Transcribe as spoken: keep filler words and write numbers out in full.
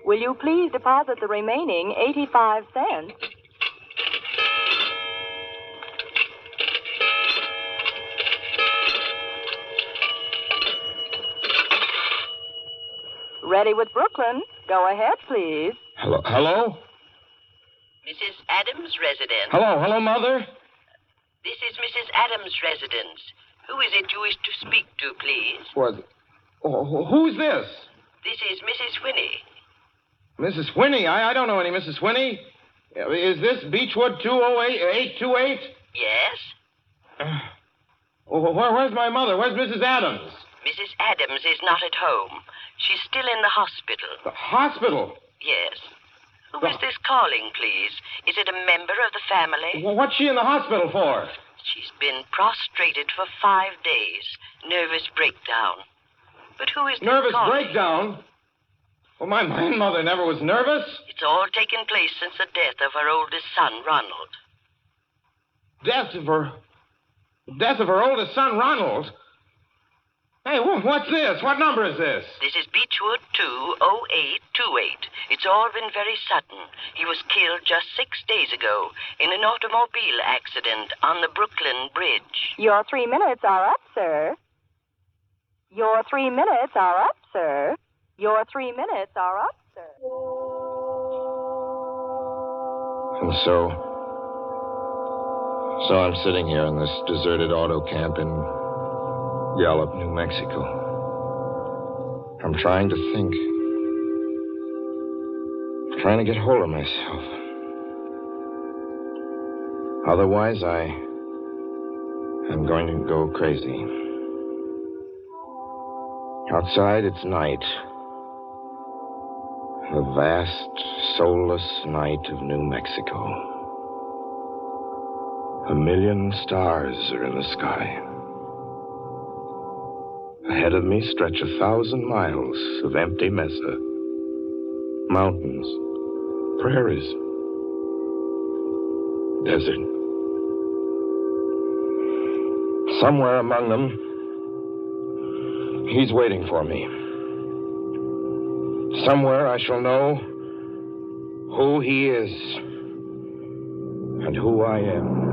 Will you please deposit the remaining eighty-five cents? Ready with Brooklyn. Go ahead, please. Hello? Hello? Missus Adams' residence. Hello, hello, Mother? This is Missus Adams' residence. Who is it you wish to speak to, please? What? Oh, who's this? This is Missus Whinney. Missus Whinney? I, I don't know any Missus Whinney. Is this Beechwood two oh eight two eight? Yes? Uh, oh, where, where's my mother? Where's Missus Adams? Missus Adams is not at home. She's still in the hospital. The hospital? Yes. Who the... is this calling, please? Is it a member of the family? Well, what's she in the hospital for? She's been prostrated for five days. Nervous breakdown. But who is this Nervous calling? breakdown? Well, my, my mother never was nervous. It's all taken place since the death of her oldest son, Ronald. Death of her... Death of her oldest son, Ronald? Hey, what's this? What number is this? This is Beechwood two oh eight two eight. It's all been very sudden. He was killed just six days ago in an automobile accident on the Brooklyn Bridge. Your three minutes are up, sir. Your three minutes are up, sir. Your three minutes are up, sir. And so... So I'm sitting here in this deserted auto camp in Gallup, New Mexico. I'm trying to think. I'm trying to get hold of myself. Otherwise, I... I'm going to go crazy. Outside, it's night. The vast, soulless night of New Mexico. A million stars are in the sky. Ahead of me stretch a thousand miles of empty mesa. Mountains, prairies, desert. Somewhere among them, he's waiting for me. Somewhere I shall know who he is and who I am.